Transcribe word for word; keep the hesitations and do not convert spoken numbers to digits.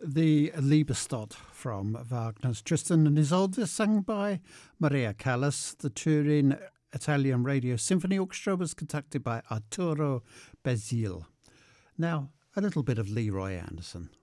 the Liebestod from Wagner's Tristan and Isolde, sung by Maria Callas. The Turin Italian Radio Symphony Orchestra was conducted by Arturo Bezil. Now, a little bit of Leroy Anderson.